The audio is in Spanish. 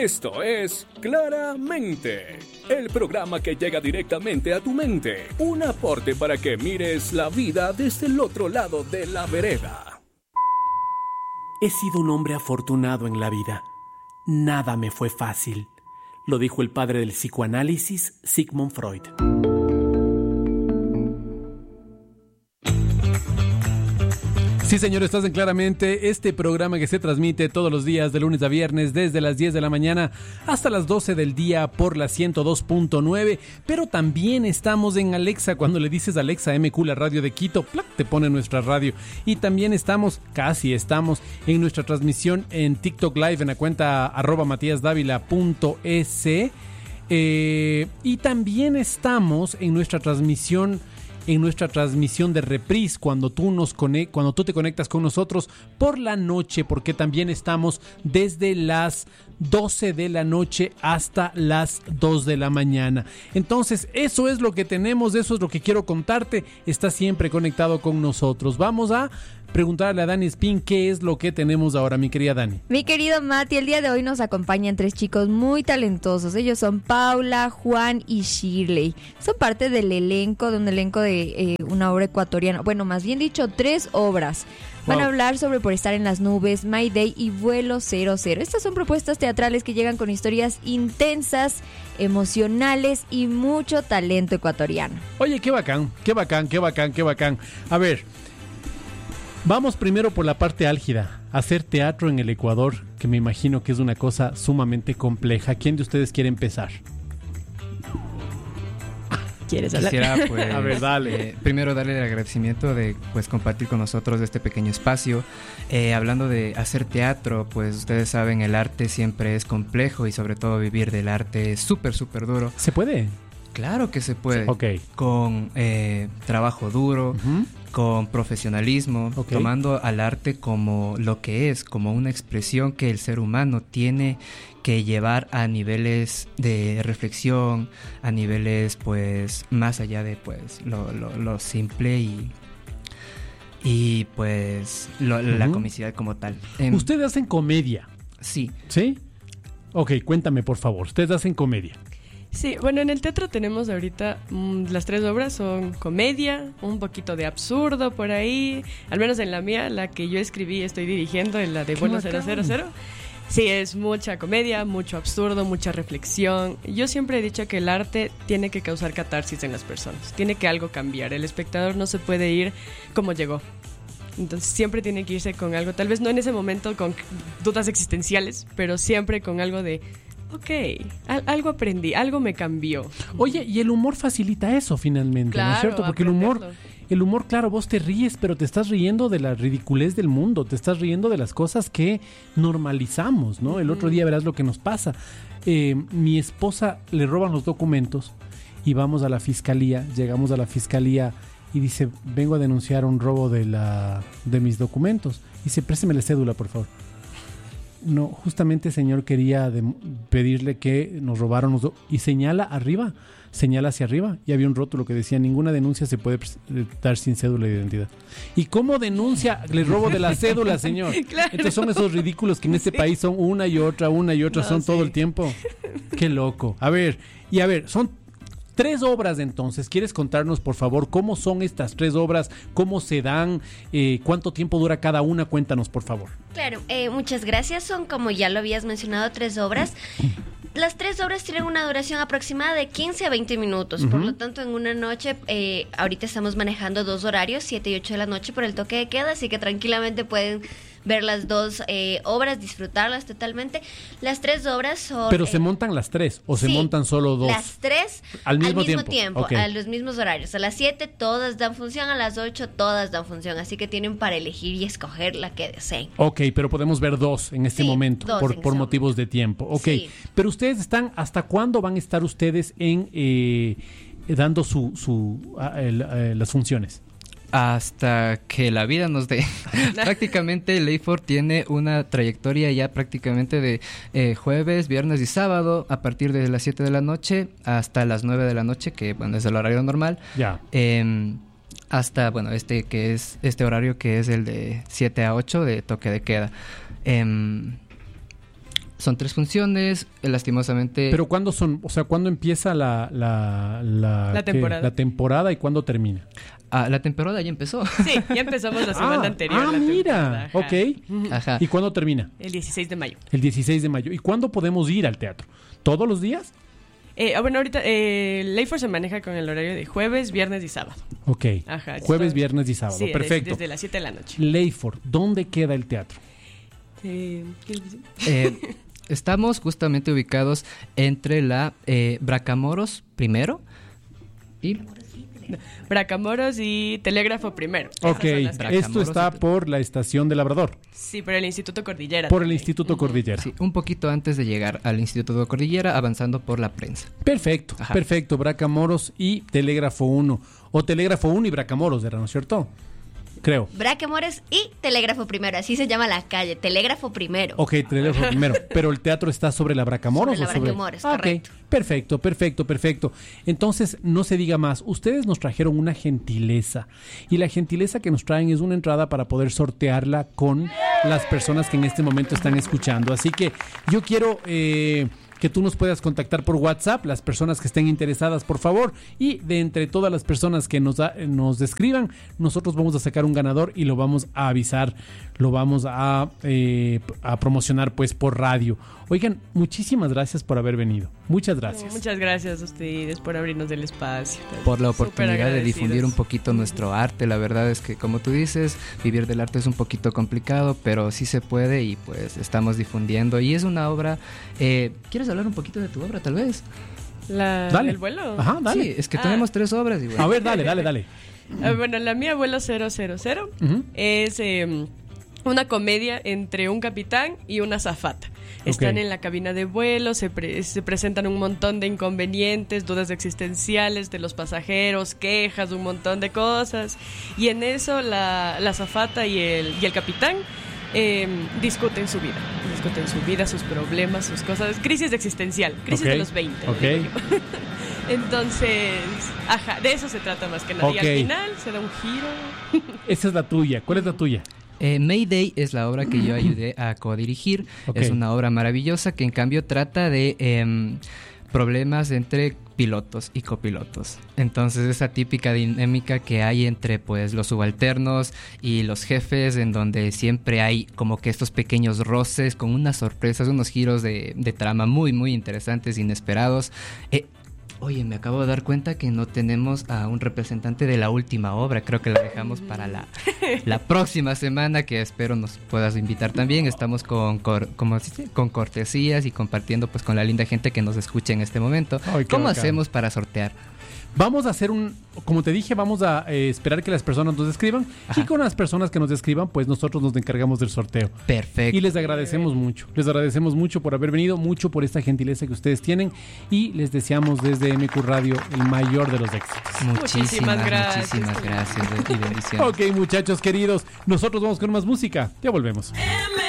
Esto es Claramente, el programa que llega directamente a tu mente. Un aporte para que mires la vida desde el otro lado de la vereda. He sido un hombre afortunado en la vida. Nada me fue fácil. Lo dijo el padre del psicoanálisis, Sigmund Freud. Sí, señor, estás en Claramente, este programa que se transmite todos los días de lunes a viernes desde las 10 de la mañana hasta las 12 del día por la 102.9, pero también estamos en Alexa. Cuando le dices Alexa MQ, la radio de Quito, ¡plac!, te pone nuestra radio. Y también estamos en nuestra transmisión en TikTok Live en la cuenta @matiasdavila.es, y también estamos en nuestra transmisión de reprise cuando tú te conectas con nosotros por la noche, porque también estamos desde las 12 de la noche hasta las 2 de la mañana. Entonces, eso es lo que tenemos, eso es lo que quiero contarte. Está siempre conectado con nosotros. Vamos a preguntarle a Dani Spin qué es lo que tenemos ahora, mi querida Dani. Mi querido Mati, el día de hoy nos acompañan 3 chicos muy talentosos. Ellos son Paula, Juan y Shirley. Son parte de un elenco de una obra ecuatoriana. Bueno, más bien dicho, 3 obras. Van a hablar sobre Por estar en las nubes, My Day y Vuelo 00. Estas son propuestas teatrales que llegan con historias intensas, emocionales y mucho talento ecuatoriano. Oye, qué bacán. A ver, vamos primero por la parte álgida. Hacer teatro en el Ecuador, que me imagino que es una cosa sumamente compleja. ¿Quién de ustedes quiere empezar? ¿Quieres hablar? Quisiera, pues, a ver, dale. Primero darle el agradecimiento de, pues, compartir con nosotros este pequeño espacio. Hablando de hacer teatro, pues ustedes saben, el arte siempre es complejo y sobre todo vivir del arte es súper duro. ¿Se puede? Claro que se puede. Okay. Con trabajo duro, con profesionalismo, tomando al arte como lo que es, como una expresión que el ser humano tiene que llevar a niveles de reflexión, a niveles, pues, más allá de, pues, lo simple y pues la comicidad como tal. ¿Ustedes hacen comedia? Sí. ¿Sí? Ok, cuéntame, por favor. ¿Ustedes hacen comedia? Sí, bueno, en el teatro tenemos ahorita las 3 obras son comedia, un poquito de absurdo por ahí, al menos en la mía, la que yo escribí, estoy dirigiendo, en la de Vuelo 000. Sí, es mucha comedia, mucho absurdo, mucha reflexión. Yo siempre he dicho que el arte tiene que causar catarsis en las personas, tiene que algo cambiar, el espectador no se puede ir como llegó. Entonces siempre tiene que irse con algo, tal vez no en ese momento con dudas existenciales, pero siempre con algo de... Ok, algo aprendí, algo me cambió. Oye, y el humor facilita eso finalmente, claro, ¿no es cierto? Porque el humor, claro, vos te ríes, pero te estás riendo de la ridiculez del mundo, te estás riendo de las cosas que normalizamos, ¿no? El otro día verás lo que nos pasa. Mi esposa le roban los documentos y vamos a la fiscalía, llegamos a la fiscalía y dice, vengo a denunciar un robo de mis documentos. Y dice, présteme la cédula, por favor. No, justamente, señor, quería pedirle que nos robaron y señala hacia arriba, y había un rótulo que decía, ninguna denuncia se puede dar sin cédula de identidad. ¿Y cómo denuncia el robo de la cédula, señor? Claro. Entonces son esos ridículos que en este país son una y otra, no, son todo el tiempo. Qué loco. A ver, son 3 obras entonces. ¿Quieres contarnos, por favor, cómo son estas 3 obras? ¿Cómo se dan? ¿Cuánto tiempo dura cada una? Cuéntanos, por favor. Claro, muchas gracias. Son, como ya lo habías mencionado, 3 obras. Las 3 obras tienen una duración aproximada de 15 a 20 minutos. Por lo tanto, en una noche, ahorita estamos manejando 2 horarios, 7 y 8 de la noche por el toque de queda, así que tranquilamente pueden ver las 2 obras, disfrutarlas totalmente. Las 3 obras son... ¿Pero se montan las 3 o se montan solo 2? Las 3 al mismo tiempo. Okay. A los mismos horarios. A las 7 todas dan función, a las 8 todas dan función, así que tienen para elegir y escoger la que deseen. Ok, pero podemos ver 2 en este momento por motivos de tiempo. Ok, sí. Pero ustedes están, ¿hasta cuándo van a estar ustedes dando las funciones? Hasta que la vida nos dé. Prácticamente Leyford tiene una trayectoria ya prácticamente de jueves, viernes y sábado, a partir de las 7 de la noche hasta las 9 de la noche, que bueno, es el horario normal. Ya. Hasta, bueno, este horario que es el de 7 a 8 de toque de queda. Son 3 funciones, lastimosamente... ¿Pero cuándo son? O sea, ¿cuándo empieza la temporada y cuándo termina? La temporada ya empezó. Sí, ya empezamos la semana anterior. Mira, ajá. Ok. Ajá. ¿Y cuándo termina? El 16 de mayo. El 16 de mayo. ¿Y cuándo podemos ir al teatro? ¿Todos los días? Bueno, ahorita Layford se maneja con el horario de jueves, viernes y sábado. Ok. Ajá. Jueves, viernes y sábado. Sí, Perfecto. desde las 7 de la noche. Layford, ¿dónde queda el teatro? ¿Qué dice? Estamos justamente ubicados entre la Bracamoros primero y... Bracamoros y Telégrafo primero. Ok, esto está por la estación de Labrador. Sí, por el Instituto Cordillera. Por el Instituto Cordillera. Sí, un poquito antes de llegar al Instituto de Cordillera, avanzando por la prensa. Perfecto, Ajá. perfecto. Bracamoros y Telégrafo 1. O Telégrafo 1 y Bracamoros, ¿era, no es cierto? Creo. Bracamoros y Telégrafo primero, así se llama la calle, Telégrafo primero. Ok, Telégrafo primero. Pero el teatro está sobre la Bracamoros. Sobre la Bracamoros, correcto. Ok, perfecto. Entonces, no se diga más. Ustedes nos trajeron una gentileza. Y la gentileza que nos traen es una entrada para poder sortearla con las personas que en este momento están escuchando. Así que yo quiero... que tú nos puedas contactar por WhatsApp, las personas que estén interesadas, por favor, y de entre todas las personas que nos escriban, nosotros vamos a sacar un ganador y lo vamos a avisar, lo vamos a promocionar pues por radio. Oigan, muchísimas gracias por haber venido. Muchas gracias. Muchas gracias a ustedes por abrirnos el espacio. Por la oportunidad de difundir un poquito nuestro arte. La verdad es que, como tú dices, vivir del arte es un poquito complicado, pero sí se puede y pues estamos difundiendo. Y es una obra... ¿Quieres hablar un poquito de tu obra, tal vez? Dale. ¿El vuelo? Ajá, dale. Sí, es que tenemos 3 obras. Y bueno. A ver, dale. Bueno, la mía, Vuelo 000, es una comedia entre un capitán y una azafata. Están en la cabina de vuelo, se presentan un montón de inconvenientes, dudas existenciales de los pasajeros, quejas, un montón de cosas. Y en eso la azafata y el capitán discuten su vida, sus problemas, sus cosas. Crisis existencial, crisis de los 20. Entonces, de eso se trata más que nada. Y al final se da un giro. Esa es la tuya. ¿Cuál es la tuya? Mayday es la obra que yo ayudé a codirigir. Es una obra maravillosa que en cambio trata de problemas entre pilotos y copilotos. Entonces esa típica dinámica que hay entre pues los subalternos y los jefes, en donde siempre hay como que estos pequeños roces con unas sorpresas, unos giros de trama muy muy interesantes, inesperados. Oye, me acabo de dar cuenta que no tenemos a un representante de la última obra. Creo que la dejamos para la próxima semana, que espero nos puedas invitar también. Estamos con cortesías y compartiendo pues con la linda gente que nos escucha en este momento. ¿Cómo hacemos para sortear? Vamos a hacer como te dije, vamos a esperar que las personas nos escriban. Ajá. Y con las personas que nos escriban, pues nosotros nos encargamos del sorteo. Perfecto. Y les agradecemos mucho por haber venido, mucho por esta gentileza que ustedes tienen, y les deseamos desde MQ Radio el mayor de los éxitos. Muchísimas gracias y bendiciones. Ok, muchachos queridos, nosotros vamos con más música. Ya volvemos.